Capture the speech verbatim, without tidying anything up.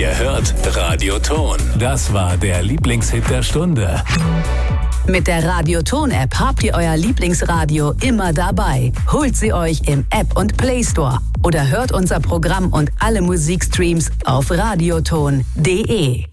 Ihr hört Radioton. Das war der Lieblingshit der Stunde. Mit der Radioton-App habt ihr euer Lieblingsradio immer dabei. Holt sie euch im App- und Play Store oder hört unser Programm und alle Musikstreams auf radioton punkt de.